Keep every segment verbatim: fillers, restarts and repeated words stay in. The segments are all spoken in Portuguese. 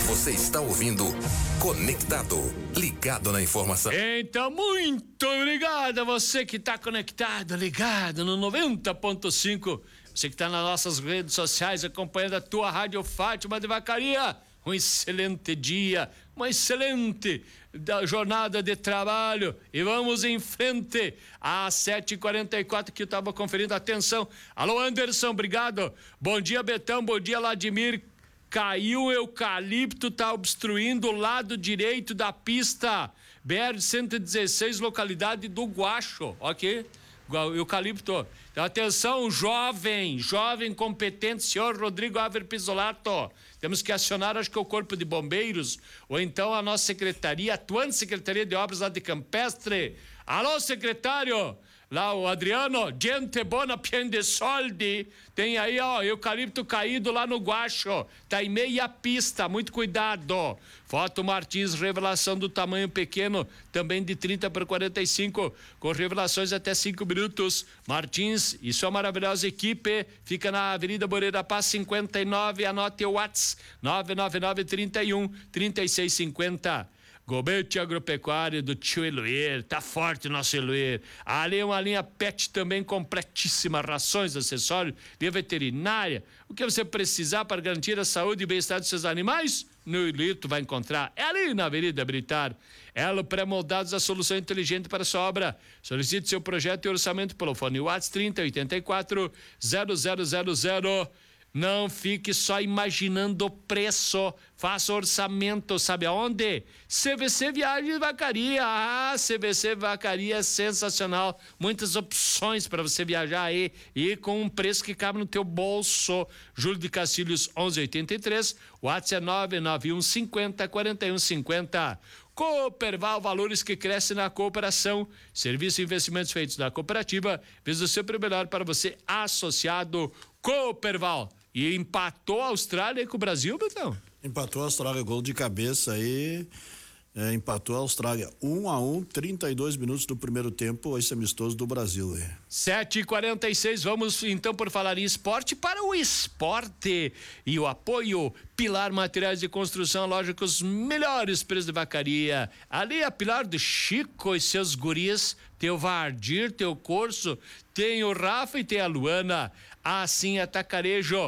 Você está ouvindo Conectado, ligado na informação. Então, muito obrigado a você que está conectado, ligado no noventa ponto cinco. Você que está nas nossas redes sociais acompanhando a tua Rádio Fátima de Vacaria. Um excelente dia, uma excelente da jornada de trabalho e vamos em frente às sete e quarenta e quatro que eu estava conferindo. Atenção, alô Anderson, obrigado. Bom dia Betão, bom dia Vladimir. Caiu o eucalipto, tá obstruindo o lado direito da pista B R cento e dezesseis, localidade do Guacho, ok? Eucalipto. Atenção, jovem, jovem competente, senhor Rodrigo Aver Pisolato. Temos que acionar, acho que o Corpo de Bombeiros, ou então a nossa secretaria, atuante Secretaria de Obras lá de Campestre. Alô, secretário! Lá o Adriano, gente bona piende soldi, tem aí, ó, eucalipto caído lá no Guacho, tá em meia pista, muito cuidado. Foto Martins, revelação do tamanho pequeno, também de trinta por quarenta e cinco, com revelações até cinco minutos. Martins e sua maravilhosa equipe, fica na Avenida Moreira Paz cinquenta e nove, anote o WhatsApp, nove nove nove, trinta e um, trinta e seis cinquenta. Gobete Agropecuário do tio Eloir, tá forte o nosso Eloir. Ali uma linha pet também completíssima, rações, acessórios, linha veterinária. O que você precisar para garantir a saúde e bem-estar dos seus animais, no Eloir tu vai encontrar. É ali na Avenida Britar. Elo Pré-Moldados, a solução inteligente para a sua obra. Solicite seu projeto e orçamento pelo fone WhatsApp trinta, oitenta e quatro, zero zero zero zero. Não fique só imaginando o preço, faça orçamento, sabe aonde? C V C Viagens Vacaria, ah, C V C Vacaria é sensacional, muitas opções para você viajar aí e com um preço que cabe no teu bolso. Júlio de Castilhos onze oitenta e três, WhatsApp é nove nove um cinquenta, quarenta e um cinquenta. Cooperval, valores que crescem na cooperação, serviços e investimentos feitos na cooperativa, visa o sempre melhor para você, associado Cooperval. E empatou a Austrália com o Brasil, Betão? Empatou a Austrália, gol de cabeça aí, é, empatou a Austrália, um a um, trinta e dois minutos do primeiro tempo, esse amistoso do Brasil. É. sete e quarenta e seis, vamos então por falar em esporte para o esporte e o apoio Pilar Materiais de Construção, loja com os melhores preços de vacaria. Ali a Pilar do Chico e seus guris, tem o Vardir, tem o Corso, tem o Rafa e tem a Luana. Assim, Atacarejo,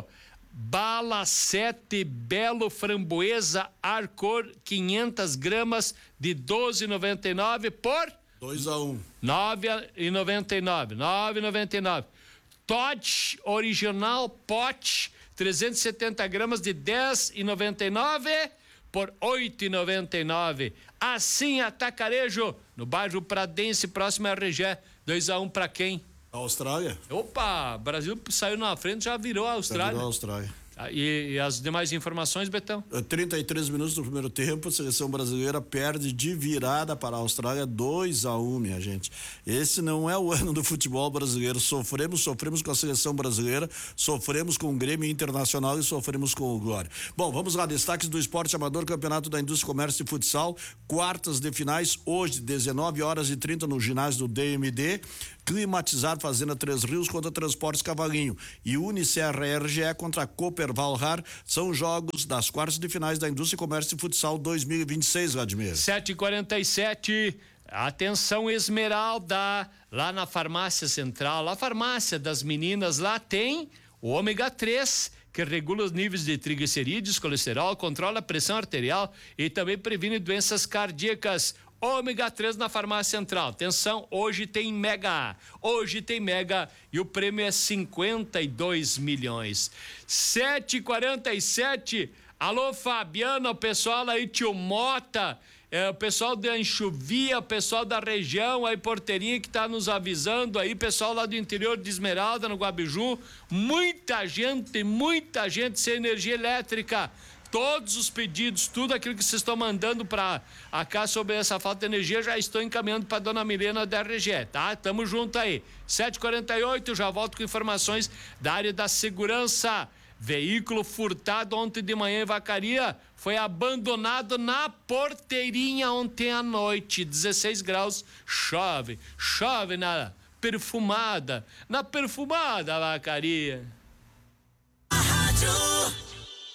Bala sete Belo Framboesa Arcor quinhentas gramas de doze e noventa e nove por dois a um. nove e noventa e nove. nove e noventa e nove. Todd Original Pot trezentos e setenta gramas de dez e noventa e nove por oito e noventa e nove. Assim, Atacarejo, no bairro Pradense, próximo a Regé. dois a um para quem? A Austrália. Opa, Brasil saiu na frente, já virou a Austrália. Já virou a Austrália. E, e as demais informações, Betão? trinta e três minutos do primeiro tempo, a seleção brasileira perde de virada para a Austrália, dois a um, minha gente. Esse não é o ano do futebol brasileiro. Sofremos, sofremos com a seleção brasileira, sofremos com o Grêmio Internacional e sofremos com o Glória. Bom, vamos lá, destaques do esporte amador, Campeonato da Indústria, Comércio e Futsal, quartas de finais, hoje, dezenove horas e trinta no ginásio do D M D. Climatizado, Fazenda Três Rios contra Transportes Cavalinho e Unicerra R G E contra a Cooperval Rar, são jogos das quartas de finais da Indústria, Comércio e Futsal dois mil e vinte e seis, Vladimir. sete e quarenta e sete, atenção Esmeralda, lá na Farmácia Central, lá a farmácia das meninas, lá tem o ômega três, que regula os níveis de triglicerídeos, colesterol, controla a pressão arterial e também previne doenças cardíacas. Ômega três na Farmácia Central. Atenção, hoje tem mega. Hoje tem mega e o prêmio é cinquenta e dois milhões. sete e quarenta e sete. Alô, Fabiano, o pessoal aí, tio Mota, é, o pessoal da Enxuvia, o pessoal da região, aí Porteirinha que tá nos avisando aí, pessoal lá do interior de Esmeralda, no Guabiju, muita gente, muita gente sem energia elétrica. Todos os pedidos, tudo aquilo que vocês estão mandando para cá sobre essa falta de energia, já estou encaminhando para dona Milena da R G E, tá? Tamo junto aí. sete e quarenta e oito, já volto com informações da área da segurança. Veículo furtado ontem de manhã em Vacaria foi abandonado na Porteirinha ontem à noite, dezesseis graus, chove, chove na perfumada, na perfumada Vacaria. A rádio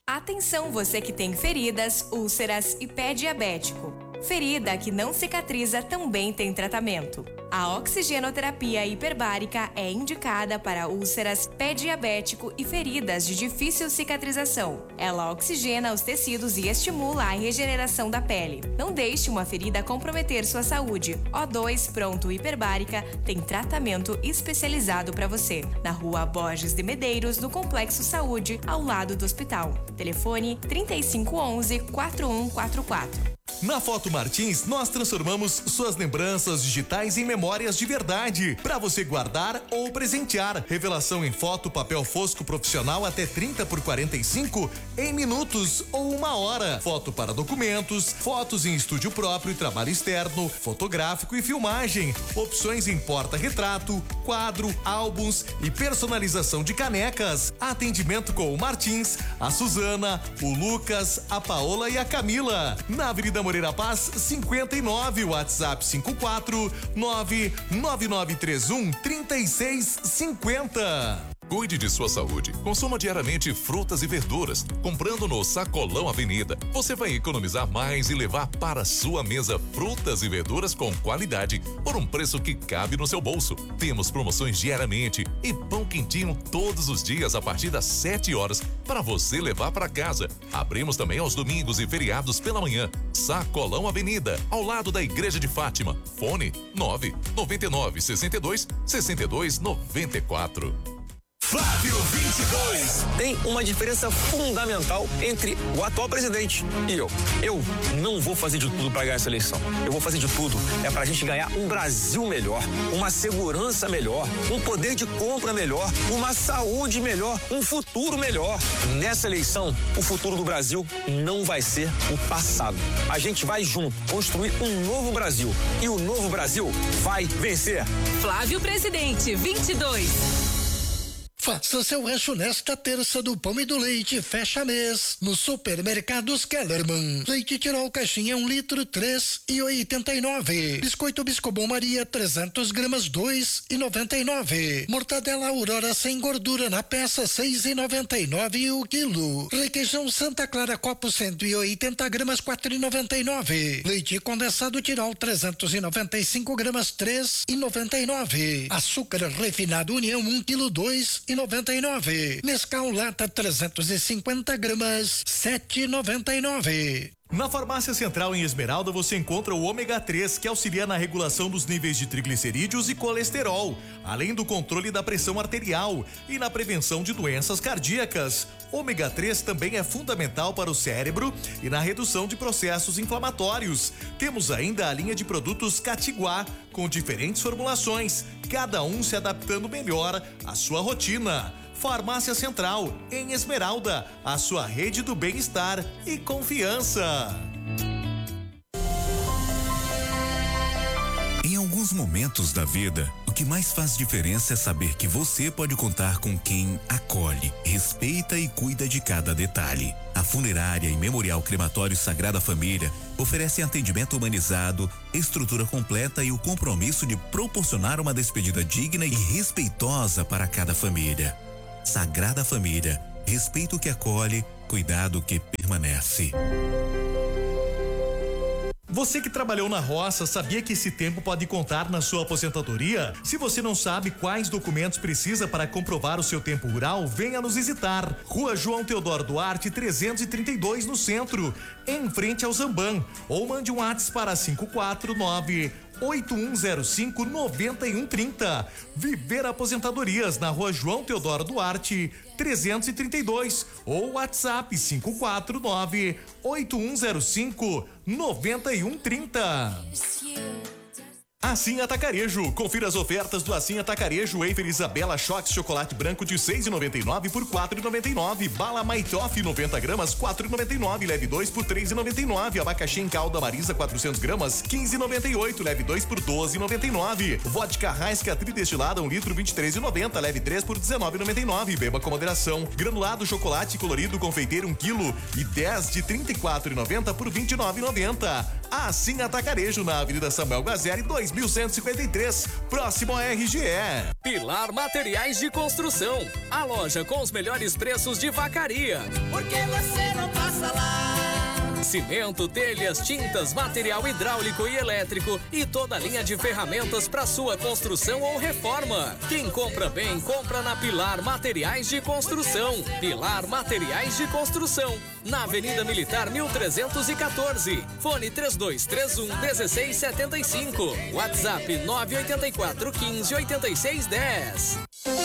Atenção você que tem feridas, úlceras e pé diabético. Ferida que não cicatriza também tem tratamento. A oxigenoterapia hiperbárica é indicada para úlceras, pé diabético e feridas de difícil cicatrização. Ela oxigena os tecidos e estimula a regeneração da pele. Não deixe uma ferida comprometer sua saúde. O dois Pronto Hiperbárica tem tratamento especializado para você. Na Rua Borges de Medeiros, no Complexo Saúde, ao lado do hospital. Telefone trinta e cinco onze, quarenta e um quarenta e quatro. Na Foto Martins, nós transformamos suas lembranças digitais em memórias de verdade, para você guardar ou presentear. Revelação em foto, papel fosco profissional até trinta por quarenta e cinco em minutos ou uma hora. Foto para documentos, fotos em estúdio próprio e trabalho externo, fotográfico e filmagem. Opções em porta-retrato, quadro, álbuns e personalização de canecas. Atendimento com o Martins, a Suzana, o Lucas, a Paola e a Camila. Na Avenida Moreira Paz, cinquenta e nove, WhatsApp cinco quatro nove nove nove três um, três seis cinco zero. Cuide de sua saúde. Consuma diariamente frutas e verduras. Comprando no Sacolão Avenida, você vai economizar mais e levar para sua mesa frutas e verduras com qualidade por um preço que cabe no seu bolso. Temos promoções diariamente e pão quentinho todos os dias a partir das sete horas para você levar para casa. Abrimos também aos domingos e feriados pela manhã. Sacolão Avenida, ao lado da Igreja de Fátima. Fone nove nove nove, seis dois, seis dois nove quatro. Flávio vinte e dois. Tem uma diferença fundamental entre o atual presidente e eu. Eu não vou fazer de tudo para ganhar essa eleição. Eu vou fazer de tudo é para a gente ganhar um Brasil melhor, uma segurança melhor, um poder de compra melhor, uma saúde melhor, um futuro melhor. Nessa eleição, o futuro do Brasil não vai ser o passado. A gente vai junto construir um novo Brasil e o novo Brasil vai vencer. Flávio Presidente vinte e dois. Faça seu rancho nesta terça do pão e do leite, fecha mês, nos supermercados Kellerman. Leite Tirol caixinha um litro, três e oitenta e nove. Biscoito Biscobon Maria, trezentos gramas, dois e noventa e nove. Mortadela Aurora sem gordura na peça, seis e noventa e nove o quilo. Requeijão Santa Clara copo cento e oitenta gramas, quatro e noventa e nove. Leite condensado Tirol, trezentos e noventa e cinco gramas, três e noventa e nove. Açúcar refinado União, um quilo, dois e noventa e nove. Nescau lata trezentos e cinquenta gramas, sete e noventa e nove. Na Farmácia Central em Esmeralda você encontra o ômega três, que auxilia na regulação dos níveis de triglicerídeos e colesterol, além do controle da pressão arterial e na prevenção de doenças cardíacas. Ômega três também é fundamental para o cérebro e na redução de processos inflamatórios. Temos ainda a linha de produtos Catiguá, com diferentes formulações, cada um se adaptando melhor à sua rotina. Farmácia Central, em Esmeralda, a sua rede do bem-estar e confiança. Em alguns momentos da vida, o que mais faz diferença é saber que você pode contar com quem acolhe, respeita e cuida de cada detalhe. A Funerária e Memorial Crematório Sagrada Família oferecem atendimento humanizado, estrutura completa e o compromisso de proporcionar uma despedida digna e respeitosa para cada família. Sagrada Família, respeito que acolhe, cuidado que permanece. Você que trabalhou na roça, sabia que esse tempo pode contar na sua aposentadoria? Se você não sabe quais documentos precisa para comprovar o seu tempo rural, venha nos visitar. Rua João Teodoro Duarte, trezentos e trinta e dois, no centro, em frente ao Zamban. Ou mande um WhatsApp para cinco quatro nove oito um zero cinco nove um três zero. Viver Aposentadorias na Rua João Teodoro Duarte, trezentos e trinta e dois, ou WhatsApp cinco quatro nove oito um zero cinco nove um três zero. Assim Atacarejo. Confira as ofertas do Assim Atacarejo. Wafer Isabela Chox chocolate branco de seis e noventa e nove por quatro e noventa e nove. Bala Maitoff noventa gramas, quatro e noventa e nove. Leve dois por três e noventa e nove. Abacaxi em calda Marisa quatrocentos gramas, quinze e noventa e oito. Leve dois por doze e noventa e nove. Vodka Raisca tridestilada um litro, vinte e três e noventa. Leve três por dezenove e noventa e nove. Beba com moderação. Granulado chocolate colorido confeiteiro um quilo e dez de trinta e quatro e noventa por vinte e nove e noventa. Assim Atacarejo, na Avenida Samuel Gazeri, dois mil cento e cinquenta e três, próximo a R G E. Pilar Materiais de Construção, a loja com os melhores preços de Vacaria. Por que você não passa lá? Cimento, telhas, tintas, material hidráulico e elétrico e toda a linha de ferramentas para sua construção ou reforma. Quem compra bem, compra na Pilar Materiais de Construção. Pilar Materiais de Construção, na Avenida Militar mil trezentos e quatorze. Fone três dois três um, um seis sete cinco. WhatsApp nove oito quatro, um cinco, oito seis um zero.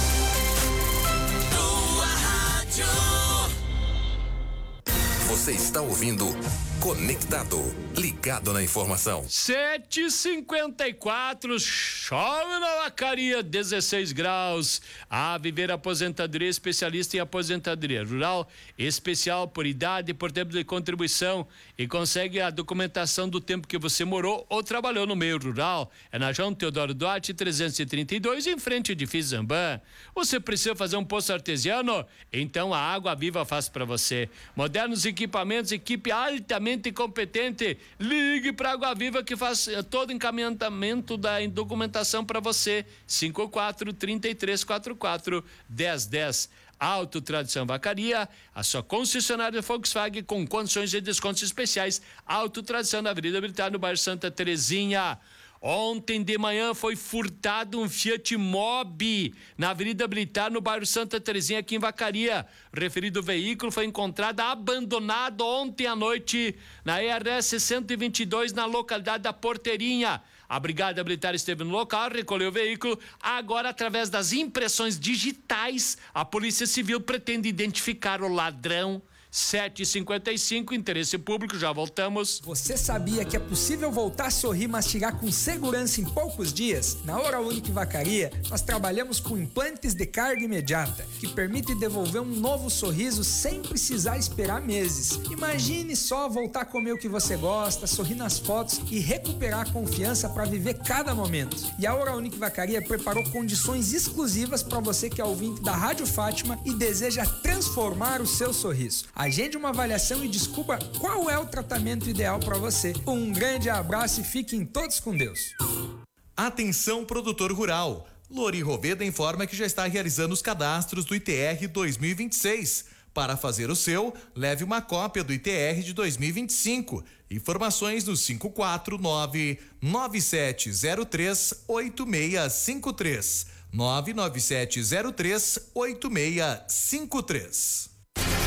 Você está ouvindo Conectado, ligado na informação. sete e cinquenta e quatro, chove na Vacaria, dezesseis graus. A Viver Aposentadoria, especialista em aposentadoria rural, especial por idade e por tempo de contribuição, e consegue a documentação do tempo que você morou ou trabalhou no meio rural. É na João Teodoro Duarte, trezentos e trinta e dois, em frente ao edifício Zambam. Você precisa fazer um poço artesiano? Então a Água Viva faz para você. Modernos equipamentos, equipe altamente competente. Ligue para Água Viva que faz todo o encaminhamento da documentação para você. cinco quatro, trinta e três, quarenta e quatro, dez dez. Auto Tradição Vacaria, a sua concessionária Volkswagen com condições de descontos especiais. Auto Tradição na Avenida Militar, no bairro Santa Terezinha. Ontem de manhã foi furtado um Fiat Mobi na Avenida Militar, no bairro Santa Terezinha, aqui em Vacaria. O referido veículo foi encontrado abandonado ontem à noite na E R S cento e vinte e dois, na localidade da Porteirinha. A Brigada Militar esteve no local, recolheu o veículo. Agora, através das impressões digitais, a Polícia Civil pretende identificar o ladrão. sete e cinquenta e cinco, interesse público, já voltamos. Você sabia que é possível voltar a sorrir e mastigar com segurança em poucos dias? Na Oral Unique Vacaria, nós trabalhamos com implantes de carga imediata, que permite devolver um novo sorriso sem precisar esperar meses. Imagine só voltar a comer o que você gosta, sorrir nas fotos e recuperar a confiança para viver cada momento. E a Oral Unique Vacaria preparou condições exclusivas para você que é ouvinte da Rádio Fátima e deseja transformar o seu sorriso. Agende uma avaliação e descubra qual é o tratamento ideal para você. Um grande abraço e fiquem todos com Deus. Atenção, produtor rural. Lori Roveda informa que já está realizando os cadastros do I T R dois mil e vinte e seis. Para fazer o seu, leve uma cópia do I T R de dois mil e vinte e cinco. Informações no cinco quatro nove, nove sete zero três, oito seis cinco três. nove nove sete zero três, oito seis cinco três.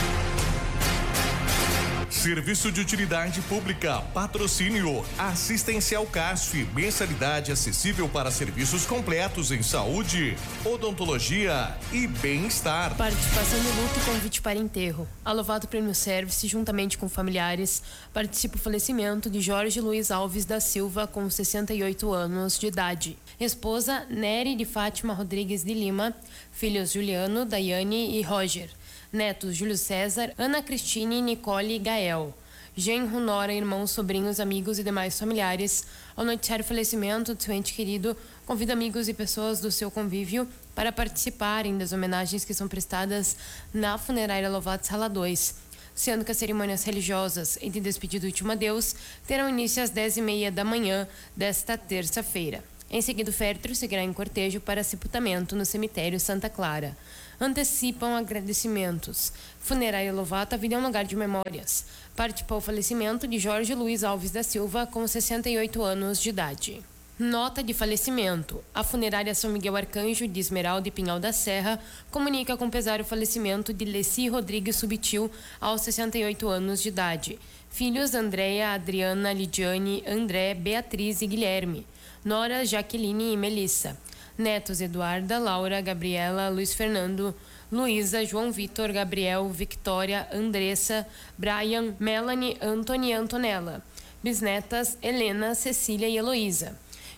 Serviço de utilidade pública, patrocínio, Assistencial Casf, mensalidade acessível para serviços completos em saúde, odontologia e bem-estar. Participação no luto e convite para enterro. A Lovato Prêmio Service, juntamente com familiares, participa o falecimento de Jorge Luiz Alves da Silva, com sessenta e oito anos de idade. Esposa Nery de Fátima Rodrigues de Lima, filhos Juliano, Daiane e Roger. Netos Júlio César, Ana Cristine, Nicole e Gael. Genro, nora, irmãos, sobrinhos, amigos e demais familiares. Ao noticiar o falecimento do seu ente querido, convida amigos e pessoas do seu convívio para participarem das homenagens que são prestadas na funerária Lovato Sala dois, sendo que as cerimônias religiosas e de despedida do último adeus terão início às dez e meia da manhã desta terça-feira. Em seguida, o féretro seguirá em cortejo para sepultamento no cemitério Santa Clara. Antecipam agradecimentos. Funerária Lovato, a vida é um lugar de memórias. Participou o falecimento de Jorge Luiz Alves da Silva, com sessenta e oito anos de idade. Nota de falecimento. A funerária São Miguel Arcanjo de Esmeralda e Pinhal da Serra comunica com pesar o falecimento de Leci Rodrigues Subtil, aos sessenta e oito anos de idade. Filhos Andréia, Adriana, Lidiane, André, Beatriz e Guilherme. Nora, Jaqueline e Melissa. Netos Eduarda, Laura, Gabriela, Luiz Fernando, Luísa, João Vitor, Gabriel, Victória, Andressa, Brian, Melanie, Antony e Antonella. Bisnetas Helena, Cecília e Heloísa.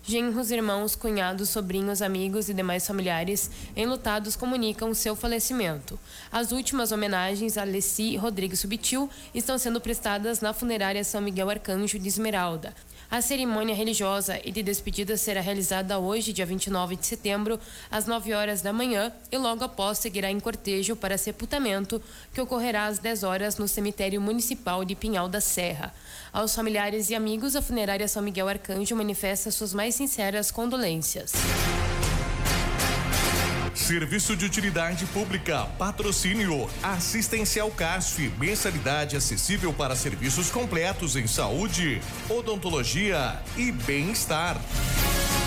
Genros, irmãos, cunhados, sobrinhos, amigos e demais familiares enlutados comunicam seu falecimento. As últimas homenagens a Leci Rodrigues Subtil estão sendo prestadas na funerária São Miguel Arcanjo de Esmeralda. A cerimônia religiosa e de despedida será realizada hoje, dia vinte e nove de setembro, às nove horas da manhã, e logo após seguirá em cortejo para sepultamento, que ocorrerá às dez horas no cemitério municipal de Pinhal da Serra. Aos familiares e amigos, a funerária São Miguel Arcanjo manifesta suas mais sinceras condolências. Serviço de utilidade pública, patrocínio, assistencial C A S F, mensalidade acessível para serviços completos em saúde, odontologia e bem-estar.